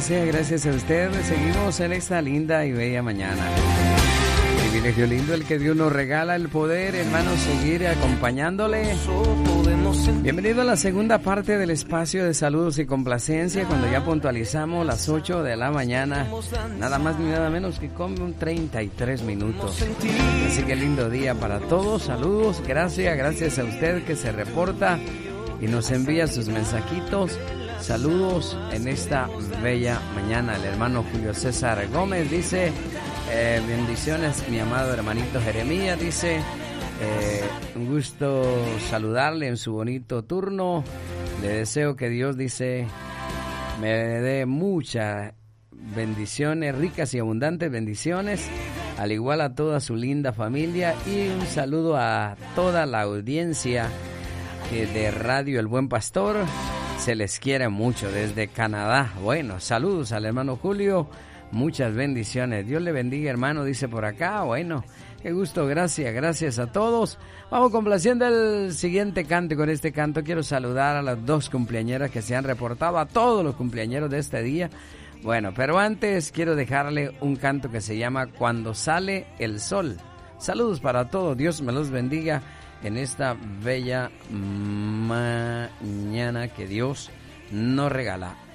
gracias a usted. Seguimos en esta linda y bella mañana. Privilegio lindo el que Dios nos regala, el poder, hermanos, seguir acompañándole. Bienvenido a la segunda parte del espacio de saludos y complacencia, cuando ya puntualizamos las 8 de la mañana, nada más ni nada menos que con 33 minutos. Así que lindo día para todos, saludos, gracias a usted que se reporta y nos envía sus mensajitos. Saludos en esta bella mañana. El hermano Julio César Gómez dice, bendiciones mi amado hermanito Jeremías, dice, un gusto saludarle en su bonito turno. Le deseo que Dios, dice, me dé muchas bendiciones, ricas y abundantes bendiciones, al igual a toda su linda familia, y un saludo a toda la audiencia de Radio El Buen Pastor. Se les quiere mucho desde Canadá. Bueno, saludos al hermano Julio, muchas bendiciones. Dios le bendiga, hermano, dice por acá. Bueno, qué gusto, gracias a todos. Vamos complaciendo el siguiente canto, y con este canto quiero saludar a las dos cumpleañeras que se han reportado, a todos los cumpleañeros de este día. Bueno, pero antes quiero dejarle un canto que se llama Cuando sale el sol. Saludos para todos, Dios me los bendiga en esta bella mañana que Dios nos regala.